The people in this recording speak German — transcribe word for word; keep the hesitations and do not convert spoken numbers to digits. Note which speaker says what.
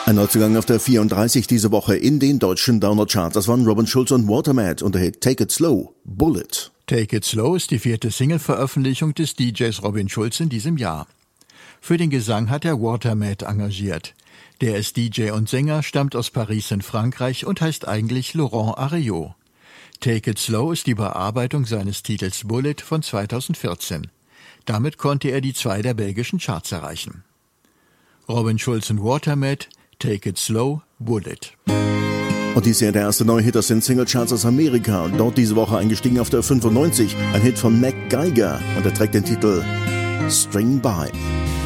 Speaker 1: Ein Neuzugang auf der vierunddreißig diese Woche in den deutschen Downer-Charts. Das waren Robin Schulz und Watermat und der Hit Take It Slow, Bullet.
Speaker 2: Take It Slow ist die vierte Single-Veröffentlichung des D Js Robin Schulz in diesem Jahr. Für den Gesang hat er Watermat engagiert. Der ist D J und Sänger, stammt aus Paris in Frankreich und heißt eigentlich Laurent Arreau. Take It Slow ist die Bearbeitung seines Titels Bullet von zweitausendvierzehn. Damit konnte er die zwei der belgischen Charts erreichen. Robin Schulz und Watermat, Take It Slow, Bullet.
Speaker 1: Und dies ist der erste neue Hit aus den Singlecharts aus Amerika. Dort diese Woche eingestiegen auf der fünfundneunzig. Ein Hit von Mac Geiger und er trägt den Titel String By.